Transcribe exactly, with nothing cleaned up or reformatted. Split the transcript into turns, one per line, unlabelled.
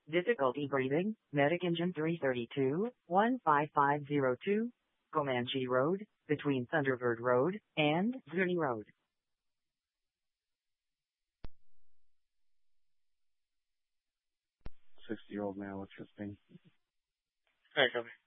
Difficulty breathing, Medic Engine three thirty-two, one five five zero two, Comanche Road, between Thunderbird Road and Zuni Road.
sixty-year-old male, what's your thing?
Alright, copy.